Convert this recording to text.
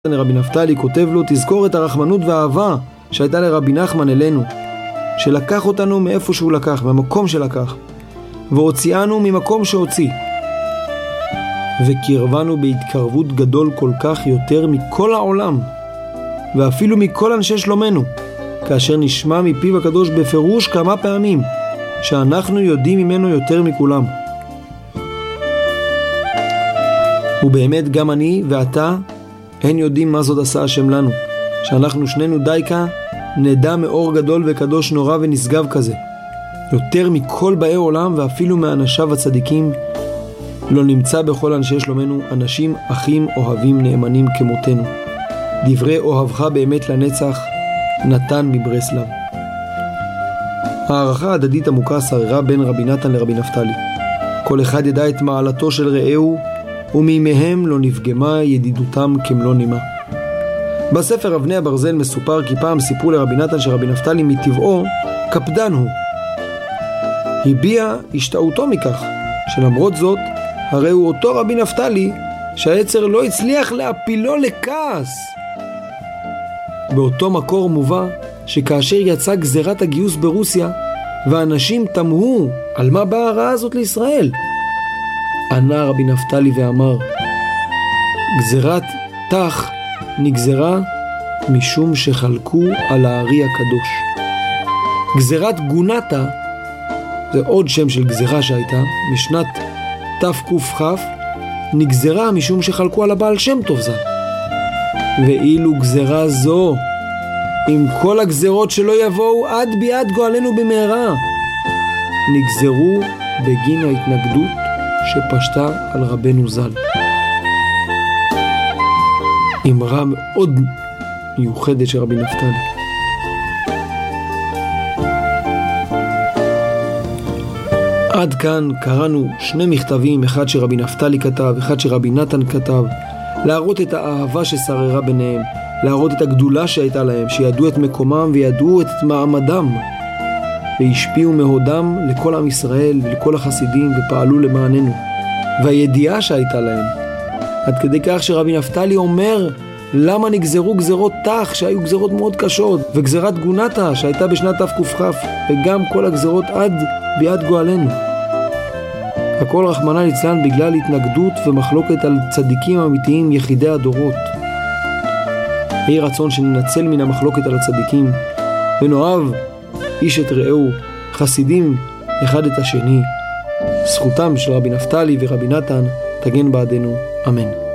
רבי נפתלי כותב לו, תזכור את הרחמנות והאהבה שהייתה לרבי נחמן אלינו, שלקח אותנו מאיפה שהוא לקח, מהמקום שלקח, והוציאנו ממקום שהוציא, וקרבנו בהתקרבות גדול כל כך יותר מכל העולם, ואפילו מכל אנשי שלומנו, כאשר נשמע מפיו הקדוש בפירוש כמה פעמים, שאנחנו יודעים ממנו יותר מכולם. ובאמת גם אני ואתה אין יודעים מה זאת עשה השם לנו, שאנחנו שנינו דייקה נדע מאור גדול וקדוש נורא ונשגב כזה, יותר מכל באי עולם ואפילו מאנשיו הצדיקים. לא נמצא בכל אנשי שלומנו אנשים אחים אוהבים נאמנים כמותנו. דברי אוהבך באמת לנצח, נתן מברסלב. הערכה הדדית עמוקה שררה בין רבי נתן לרבי נפתלי. כל אחד ידע את מעלתו של רעהו, ומימיהם לא נפגמה ידידותם כמלוא נימה. בספר אבני הברזל מסופר כי פעם סיפרו לרבי נתן שרבי נפתלי מטבעו קפדן הוא. הביע השתאותו מכך, שלמרות זאת, הרי הוא אותו רבי נפתלי שהיצר לא הצליח להפילו לכעס. באותו מקור מובא שכאשר יצא גזירת הגיוס ברוסיה, ואנשים תמהו על מה באה הרעה הזאת לישראל, ענה רבי נפתלי ואמר, גזירת תח נגזרה משום שחלקו על הארי הקדוש. גזירת גונתה, זה עוד שם של גזירה שהייתה, משנת תק"כ, נגזרה משום שחלקו על הבעל שם טוב ז"ל. ואילו גזירה זו, עם כל הגזירות שלא יבואו עד ביאת גואלנו במהרה, נגזרו בגין ההתנגדות שפשטה על רבנו ז"ל. אמרה מאוד מיוחדת של רבי נפתלי. עד כאן קראנו שני מכתבים, אחד שרבי נפתלי כתב, אחד שרבי נתן כתב, להראות את האהבה ששררה ביניהם, להראות את הגדולה שהייתה להם, שידעו את מקומם וידעו את מעמדם, והשפיעו מהודם לכל עם ישראל ולכל החסידים ופעלו למעננו. והידיעה שהייתה להם, עד כדי כך שרבי נפתלי אומר למה נגזרו גזרות תח שהיו גזרות מאוד קשות, וגזרת גונתה שהייתה בשנת תק"כ, וגם כל הגזרות עד ביאת גואלנו. הכל רחמנא ליצלן בגלל התנגדות ומחלוקת על צדיקים אמיתיים יחידי הדורות. יהי רצון שננצל מן המחלוקת על הצדיקים ונאהב איש את רעהו, חסידים אחד את השני. זכותם של רבי נפתלי ורבי נתן תגן בעדנו, אמן.